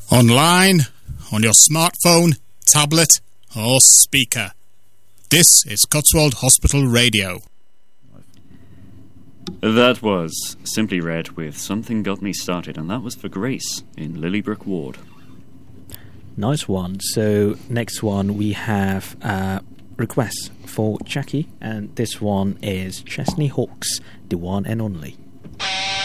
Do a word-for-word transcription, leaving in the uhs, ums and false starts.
online, on your smartphone, tablet or speaker. This is Cotswold Hospital Radio. That was Simply Red with Something Got Me Started, and that was for Grace in Lilybrook Ward. Nice one. So next one we have uh, requests for Jackie, and this one is Chesney Hawkes, The One and Only.